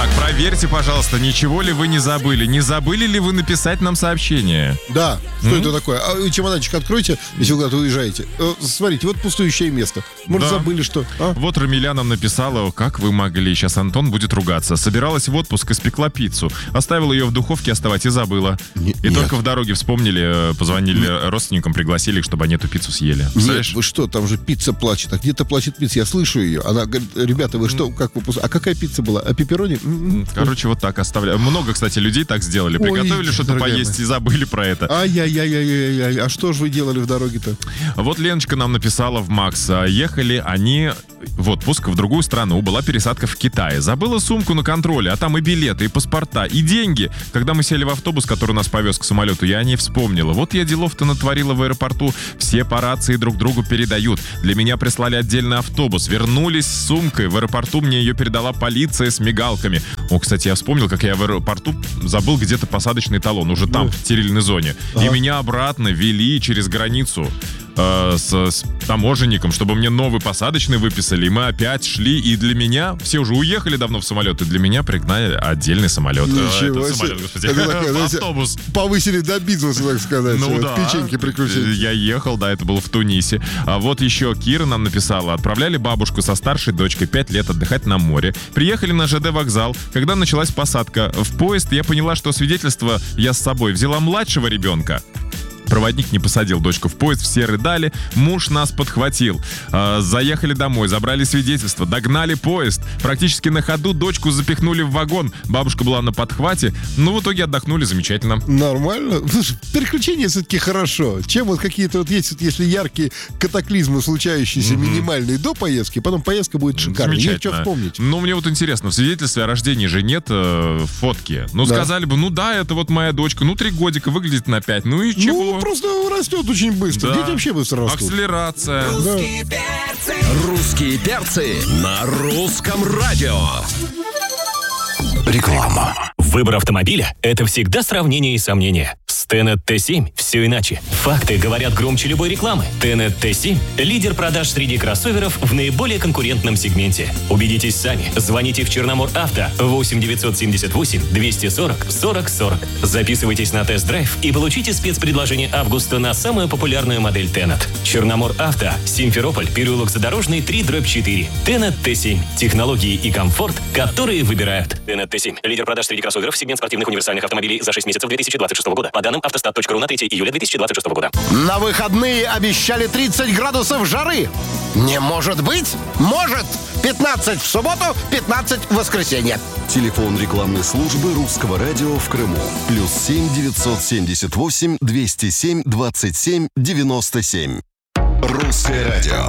Так, проверьте, пожалуйста, ничего ли вы не забыли? Не забыли ли вы написать нам сообщение? Да, что это такое? Чемоданчик откройте, если вы куда-то уезжаете. Смотрите, вот пустующее место. Может, Да. забыли, что? Вот Рамиля нам написала, как вы могли. Сейчас Антон будет ругаться. Собиралась в отпуск, испекла пиццу. Оставила ее в духовке оставать и забыла. Нет. Только в дороге вспомнили, позвонили родственникам, пригласили их, чтобы они эту пиццу съели. Нет, Представляешь? вы что, там же пицца плачет. А где-то плачет пицца, я слышу ее. Она говорит, ребята, вы что, как вы... А какая пицца была? А пепперони? Короче, вот так оставляю. Много, кстати, людей так сделали. Ой, Приготовили что-то дорогая поесть моя. и забыли про это. Ай-яй-яй-яй-яй. А что же вы делали в дороге-то? Вот Леночка нам написала в Макс. Ехали они в отпуск в другую страну. Была пересадка в Китае. Забыла сумку на контроле, а там и билеты, и паспорта, и деньги. Когда мы сели в автобус, который нас повез к самолету, я о ней вспомнила. Вот я делов-то натворила в аэропорту. Все по рации друг другу передают. Для меня прислали отдельный автобус. Вернулись с сумкой. В аэропорту мне ее передала полиция с мигалками. О, кстати, я вспомнил, как я в аэропорту забыл где-то посадочный талон. Уже там, в стерильной зоне. И меня обратно вели через границу с таможенником, чтобы мне новый посадочный выписали. И мы опять шли. И для меня, все уже уехали давно в самолет, и для меня пригнали отдельный самолет. Ничего себе. Самолет, господи. Это такое, знаете, Автобус. Повысили до бизнеса, так сказать. Ну Вот, да. Печеньки прикрутили. Я ехал, да, это было в Тунисе. А вот еще Кира нам написала. Отправляли бабушку со старшей дочкой 5 лет отдыхать на море. Приехали на ЖД вокзал. Когда началась посадка в поезд, я поняла, что свидетельство я с собой взяла младшего ребенка. Проводник не посадил дочку в поезд, все рыдали, муж нас подхватил. Заехали домой, забрали свидетельство, догнали поезд. Практически на ходу дочку запихнули в вагон. Бабушка была на подхвате, но в итоге отдохнули замечательно. Нормально. Слушай, переключение все-таки хорошо. Чем вот какие-то вот есть, вот если яркие катаклизмы, случающиеся минимальные до поездки, потом поездка будет шикарной. Есть что вспомнить. Ну, мне вот интересно, в свидетельстве о рождении же нет фотки. Ну, Да. сказали бы, ну да, это вот моя дочка, ну 3 годика, выглядит на 5, ну и чего? Ну, просто растет очень быстро. Да. Дети вообще быстро растут. Акселерация. Русские перцы на русском радио. Реклама. Выбор автомобиля – это всегда сравнение и сомнение. С Tenet T7 все иначе. Факты говорят громче любой рекламы. Tenet T7 – лидер продаж среди кроссоверов в наиболее конкурентном сегменте. Убедитесь сами. Звоните в Черномор Авто 8 978 240 40 40. Записывайтесь на тест-драйв и получите спецпредложение августа на самую популярную модель Tenet. Черномор Авто, Симферополь, переулок Задорожный, 3/4. Tenet T7. Технологии и комфорт, которые выбирают. Tenet T7 – лидер продаж среди кроссоверов, сегмент спортивных универсальных автомобилей за 6 месяцев 2026 года. По данным автостат.ру на 3 июля 2026 года. На выходные обещали 30 градусов жары. Не может быть? Может! 15 в субботу, 15 в воскресенье. Телефон рекламной службы русского радио в Крыму. +7 978 207 27 97. Русское радио.